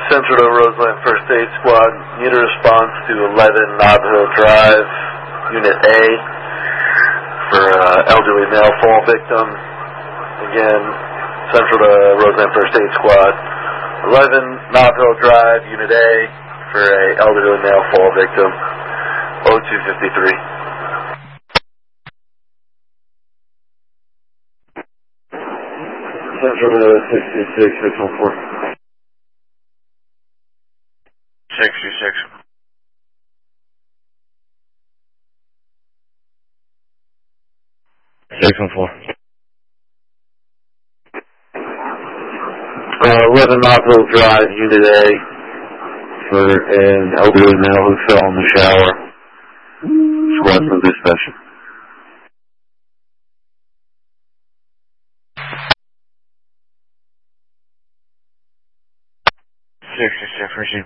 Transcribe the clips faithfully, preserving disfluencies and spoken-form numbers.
Central to Roseland First Aid Squad, need a response to eleven Nob Hill Drive, Unit A, for uh, elderly male fall victim. Again, Central to Roseland First Aid Squad, eleven Nob Hill Drive, Unit A, for a elderly male fall victim, oh two fifty-three. Central to sixty-six, six one four. sixty-six. six one four. Uh, eleven Nob Hill Drive, Unit A, for an elderly male who fell in the shower. Squad from dispatch. sixty-six, receive.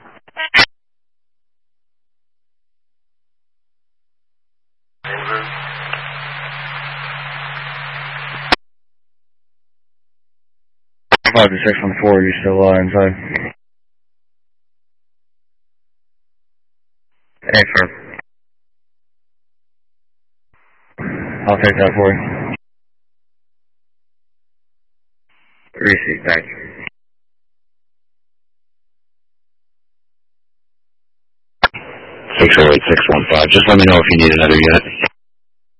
five to six one four, you still uh, inside? Excellent. I'll take that for you. Receive, thank you. six oh eight, six one five, just let me know if you need another unit.